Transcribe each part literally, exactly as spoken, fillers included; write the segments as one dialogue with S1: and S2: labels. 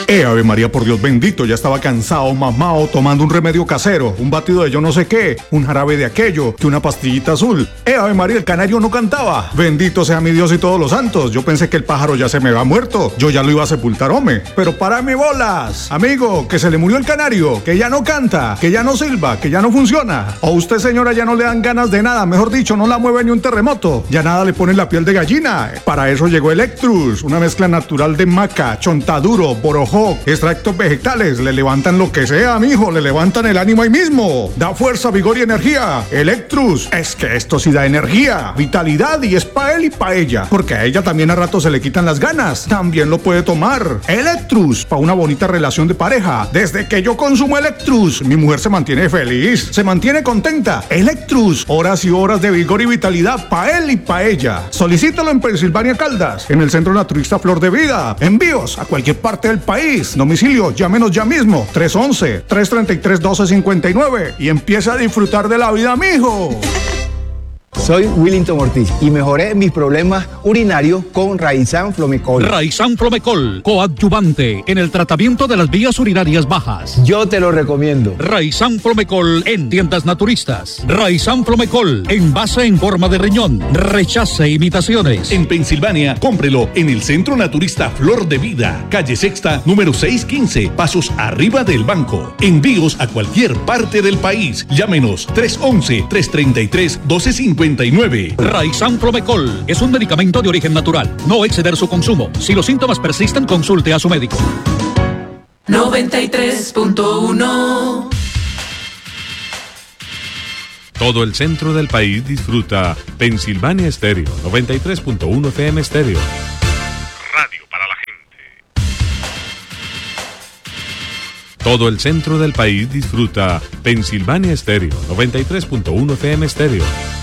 S1: Eh, Ave María, por Dios bendito, ya estaba cansado, mamao, tomando un remedio casero, un batido de yo no sé qué, un jarabe de aquello, que una pastillita azul. Eh, Ave María, el canario no cantaba. Bendito sea mi Dios y todos los santos. Yo pensé que el pájaro ya se me había muerto. Yo ya lo iba a sepultar, hombre. Pero párame bolas. Amigo, que se le murió el canario, que ya no canta, que ya no silba, que ya no funciona. O usted, señora, ya no le dan ganas de nada. Mejor dicho, no la mueve ni un terremoto. Ya nada le pone la piel de gallina. Para eso llegó Electrus, una mezcla natural de maca, chontaduro, borojó, extractos vegetales. Le levantan lo que sea, mijo. Le levantan el ánimo ahí mismo. Da fuerza, vigor y energía. Electrus, es que esto sí da energía, vitalidad, y es pa' él y pa' ella. Porque a ella también a rato se le quitan las ganas. También lo puede tomar. Electrus, pa' una bonita relación de pareja. Desde que yo consumo Electrus, mi mujer se mantiene feliz, se mantiene contenta. Electrus, horas y horas de vigor y vitalidad pa' él y pa' ella. Solicítalo en Pensilvania Caldas, en el Centro Naturista Flor de Vida. Envíos a cualquier parte del país. Domicilio, llámenos ya mismo. tres once, tres treinta y tres, doce cincuenta y nueve y empieza a disfrutar de la vida, mijo.
S2: Soy Willington Ortiz y mejoré mis problemas urinarios con Raizan Flomecol.
S3: Raizan Flomecol, coadyuvante en el tratamiento de las vías urinarias bajas.
S2: Yo te lo recomiendo.
S3: Raizan Flomecol en tiendas naturistas. Raizan Flomecol, envase en forma de riñón. Rechace imitaciones.
S4: En Pensilvania, cómprelo en el Centro Naturista Flor de Vida, calle Sexta, número seiscientos quince, pasos arriba del banco. Envíos a cualquier parte del país. Llámenos tres once, tres treinta y tres, doce cincuenta y nueve.
S3: Raizan Flomecol es un medicamento de origen natural. No exceder su consumo. Si los síntomas persisten, consulte a su médico.
S5: noventa y tres punto uno.
S6: Todo el centro del país disfruta Pensilvania Estéreo, noventa y tres punto uno F M Estéreo. Radio para la gente. Todo el centro del país disfruta Pensilvania Estéreo, noventa y tres punto uno F M Estéreo.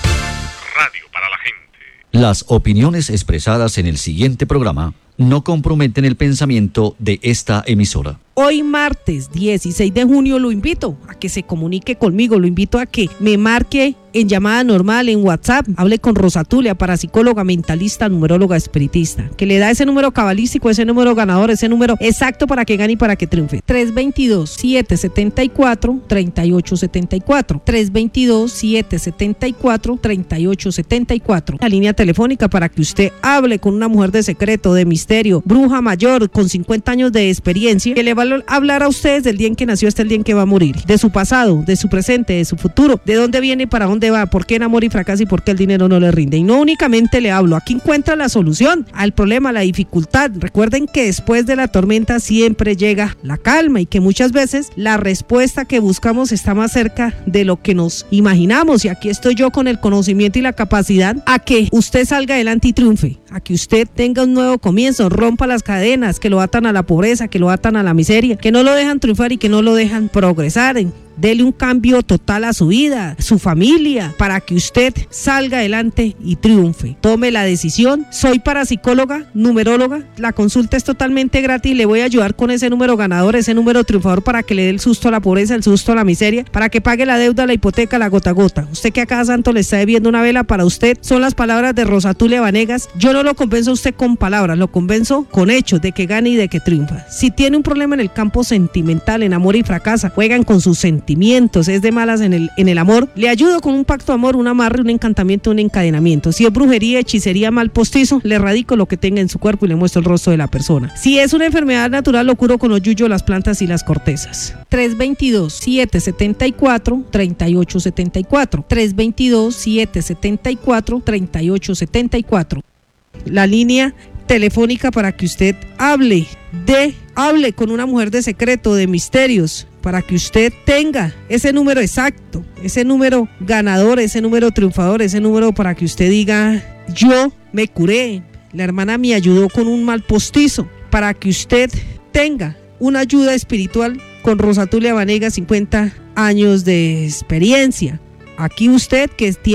S6: Radio para la gente.
S7: Las opiniones expresadas en el siguiente programa no comprometen el pensamiento de esta emisora.
S8: Hoy martes dieciséis de junio lo invito a que se comunique conmigo, lo invito a que me marque en llamada normal, en WhatsApp, hable con Rosatulia, parapsicóloga, mentalista, numeróloga, espiritista, que le da ese número cabalístico, ese número ganador, ese número exacto para que gane y para que triunfe. tres dos dos, siete siete cuatro, tres ocho siete cuatro, tres dos dos, siete siete cuatro, tres ocho siete cuatro. La línea telefónica para que usted hable con una mujer de secreto, de misterio, bruja mayor, con cincuenta años de experiencia, que le va a hablar a ustedes del día en que nació hasta el día en que va a morir, de su pasado, de su presente, de su futuro, de dónde viene y para dónde va, por qué enamora y fracasa y por qué el dinero no le rinde. Y no únicamente le hablo, aquí encuentra la solución al problema, la dificultad. Recuerden que después de la tormenta siempre llega la calma y que muchas veces la respuesta que buscamos está más cerca de lo que nos imaginamos, y aquí estoy yo con el conocimiento y la capacidad a que usted salga adelante y triunfe, a que usted tenga un nuevo comienzo, rompa las cadenas que lo atan a la pobreza, que lo atan a la miseria, que no lo dejan triunfar y que no lo dejan progresar. Dele un cambio total a su vida, su familia, para que usted salga adelante y triunfe. Tome la decisión. Soy parapsicóloga, numeróloga. La consulta es totalmente gratis. Le voy a ayudar con ese número ganador, ese número triunfador, para que le dé el susto a la pobreza, el susto a la miseria, para que pague la deuda, la hipoteca, la gota a gota. Usted que a cada santo le está debiendo una vela, para usted son las palabras de Rosatulia Vanegas. Yo no lo convenzo a usted con palabras, lo convenzo con hechos de que gane y de que triunfa. Si tiene un problema en el campo sentimental, en amor y fracasa, juegan con sus sentimientos, es de malas en el, en el amor, le ayudo con un pacto de amor, un amarre, un encantamiento, un encadenamiento. Si es brujería, hechicería, mal postizo, le erradico lo que tenga en su cuerpo y le muestro el rostro de la persona. Si es una enfermedad natural, lo curo con los yuyos, las plantas y las cortezas. tres dos dos, siete siete cuatro, tres ocho siete cuatro, tres dos dos, siete siete cuatro, tres ocho siete cuatro. La línea telefónica para que usted hable de, hable con una mujer de secreto, de misterios, para que usted tenga ese número exacto, ese número ganador, ese número triunfador, ese número para que usted diga: yo me curé, la hermana me ayudó con un mal postizo, para que usted tenga una ayuda espiritual con Rosatulia Vanegas, cincuenta años de experiencia. Aquí usted que tiene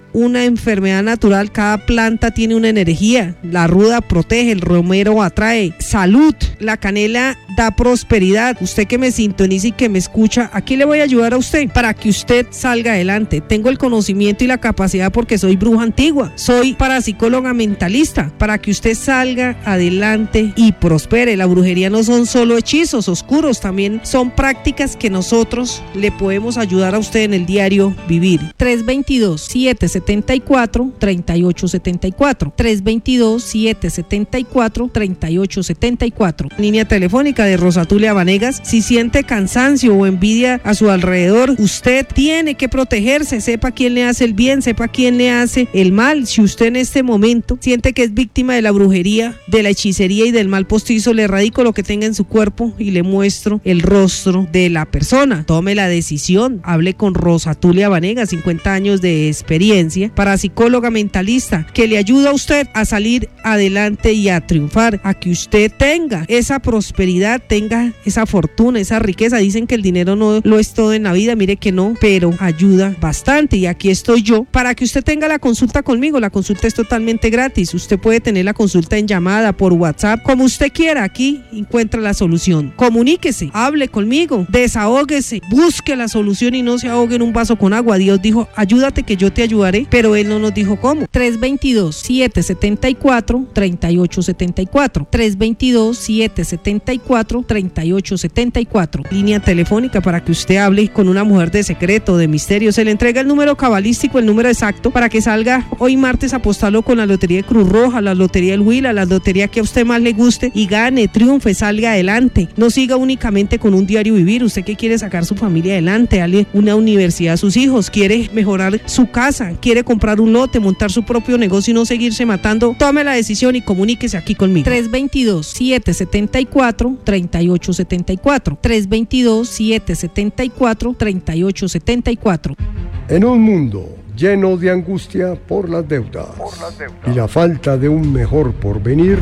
S8: una enfermedad natural, cada planta tiene una energía. La ruda protege, el romero atrae. Salud, la canela da prosperidad. Usted que me sintoniza y que me escucha, aquí le voy a ayudar a usted para que usted salga adelante. Tengo el conocimiento y la capacidad porque soy bruja antigua. Soy parapsicóloga mentalista para que usted salga adelante y prospere. La brujería no son solo hechizos oscuros, también son prácticas que nosotros le podemos ayudar a usted en el diario vivir. tres dos dos, siete siete cuatro, tres ocho siete cuatro. tres dos dos, siete siete cuatro, tres ocho siete cuatro. Línea telefónica de Rosatulia Vanegas. Si siente cansancio o envidia a su alrededor, usted tiene que protegerse. Sepa quién le hace el bien, sepa quién le hace el mal. Si usted en este momento siente que es víctima de la brujería, de la hechicería y del mal postizo, le radico lo que tenga en su cuerpo y le muestro el rostro de la persona. Tome la decisión, hable con Rosatulia Vanegas, cincuenta años de experiencia, parapsicóloga mentalista, que le ayuda a usted a salir adelante y a triunfar, a que usted tenga esa prosperidad, tenga esa fortuna, esa riqueza. Dicen que el dinero no lo es todo en la vida, mire que no, pero ayuda bastante, y aquí estoy yo para que usted tenga la consulta conmigo. La consulta es totalmente gratis, usted puede tener la consulta en llamada, por WhatsApp, como usted quiera. Aquí encuentra la solución. Comuníquese, hable conmigo, desahóguese, busque la solución y no se ahogue en un vaso con agua. Dios dijo, ayúdate que yo te ayudaré, pero Él no nos dijo cómo. tres dos dos, siete siete cuatro, tres ocho siete cuatro. tres dos dos, siete siete cuatro, tres ocho siete cuatro. Línea telefónica para que usted hable con una mujer de secreto, de misterio. Se le entrega el número cabalístico, el número exacto, para que salga hoy martes a apostarlo con la Lotería de Cruz Roja, la Lotería del Huila, la lotería que a usted más le guste, y gane, triunfe, salga adelante. No siga únicamente con un diario vivir. Usted que quiere sacar su familia adelante, darle una universidad a sus hijos, quiere mejorar su casa, quiere comprar un lote, montar su propio negocio y no seguirse matando, tome la decisión y comuníquese aquí conmigo. tres dos dos, siete siete cuatro, tres ocho siete cuatro. tres dos dos, siete siete cuatro, tres ocho siete cuatro.
S9: En un mundo lleno de angustia por las deudas, por las deudas y la falta de un mejor porvenir,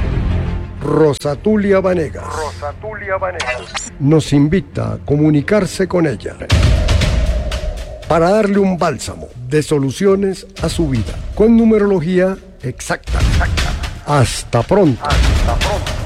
S9: Rosatulia Vanegas, Rosatulia Vanegas nos invita a comunicarse con ella para darle un bálsamo de soluciones a su vida con numerología exacta. exacta. Hasta pronto. Hasta pronto.